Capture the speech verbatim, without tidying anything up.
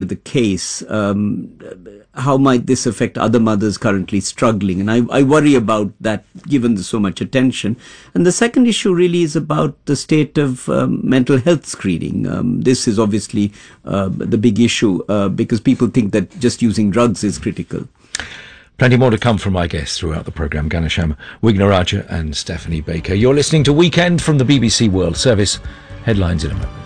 the case, um, how might this affect other mothers currently struggling? And I, I worry about that given the so much attention. And the second issue really is about the state of um, mental health screening. Um, this is obviously uh, the big issue uh, because people think that just using drugs is critical. Plenty more to come from my guests throughout the programme, Ghanasham Wignarajah and Stephanie Baker. You're listening to Weekend from the B B C World Service. Headlines in a moment.